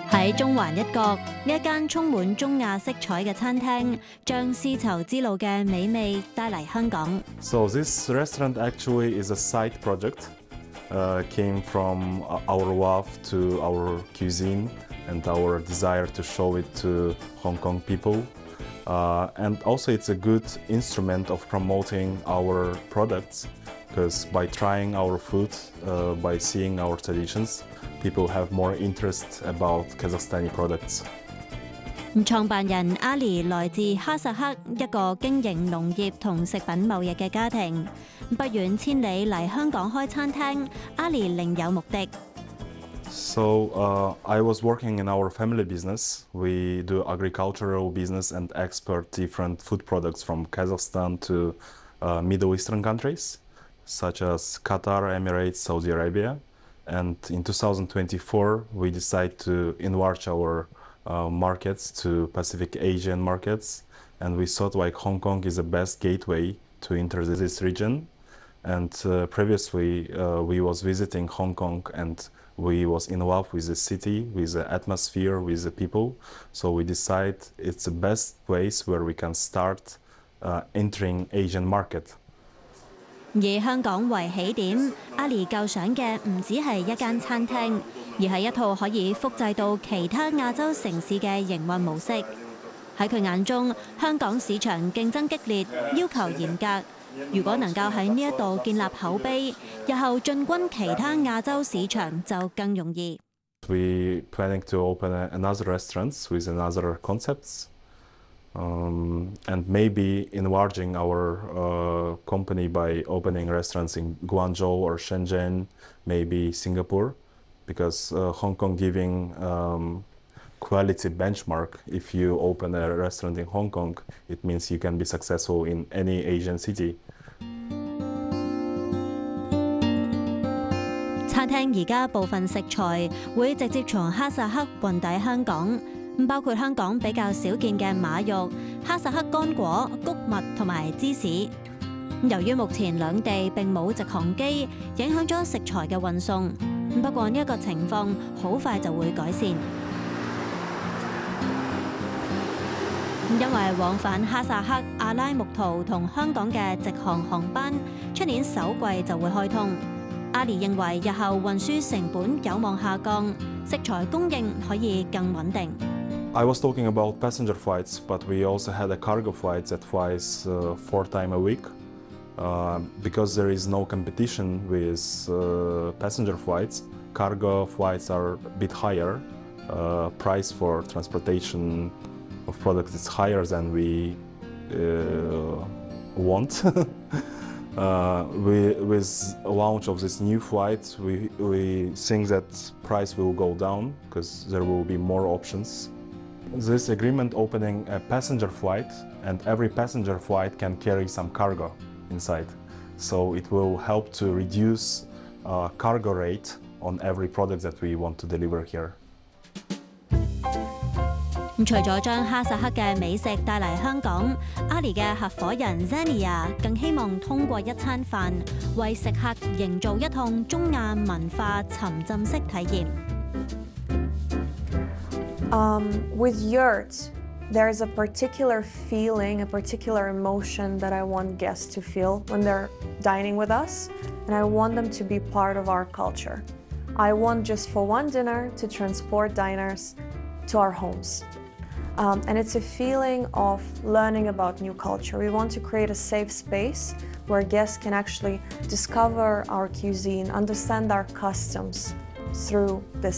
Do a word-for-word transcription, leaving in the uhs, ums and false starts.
喺中環一角，呢一間充滿中亞色彩嘅餐廳，將絲綢之路嘅美味帶嚟香港。 So this restaurant actually is a side project. Uh, came from our love to our cuisine and our desire to show it to Hong Kong people. Uh, and also it's a good instrument of promoting our products, because by trying our food, uh, by seeing our traditions, people have more interest about Kazakhstani products. 創辦人阿里來自哈薩克一個經營農業同食品貿易嘅家庭，不遠千里嚟香港開餐廳，阿里另有目的。 So uh, I was working in our family business. We do agricultural business and export different food products from Kazakhstan to uh, Middle Eastern countries, such as Qatar, Emirates, Saudi Arabia. And in two thousand twenty-four, we decided to enlarge our uh, markets to Pacific Asian markets. And we thought like Hong Kong is the best gateway to enter this region. And uh, previously, uh, we was visiting Hong Kong and we was in love with the city, with the atmosphere, with the people. So we decided it's the best place where we can start uh, entering Asian market. 以香港為起點，阿里構想嘅唔只係一間餐廳，而係一套可以複製到其他亞洲城市嘅營運模式。喺佢眼中，香港市場競爭激烈，要求嚴格。如果能夠喺呢一度建立口碑，日後進軍其他亞洲市場就更容易。 We planning to open another restaurants with another concepts, um, and maybe enlarging our uh, company by opening restaurants in Guangzhou or Shenzhen, maybe Singapore, because uh, Hong Kong giving um, quality benchmark. If you open a restaurant in Hong Kong, it means you can be successful in any Asian city. 餐廳而家部分食材會直接從哈薩克運抵香港，包括香港比較少見嘅馬肉、哈薩克乾果、穀物同埋芝士。由於目前兩地並冇直航機，影響咗食材嘅運送。不過呢一個情況好快就會改善。因為往返哈薩克、阿拉木圖同香港嘅直航航班，出年首季就會開通。阿里認為日後運輸成本有望下降，食材供應可以更穩定。 I was talking about passenger flights, but we also had a cargo flight that flies uh, four times a week. Uh, because there is no competition with uh, passenger flights, cargo flights are a bit higher. Uh, price for transportation of products is higher than we uh, want. uh, we, with launch of this new flight, we, we think that price will go down because there will be more options. This agreement opening a passenger flight, and every passenger flight can carry some cargo inside. So it will help to reduce uh, cargo rate on every product that we want to deliver here. 除咗將哈薩克嘅美食帶嚟香港，阿里嘅合夥人 Zania 更希望通過一餐飯，為食客營造一趟中亞文化沉浸式體驗。 Um, with yurt, there's a particular feeling, a particular emotion that I want guests to feel when they're dining with us, and I want them to be part of our culture. I want just for one dinner to transport diners to our homes. Um, and it's a feeling of learning about new culture. We want to create a safe space where guests can actually discover our cuisine, understand our customs through this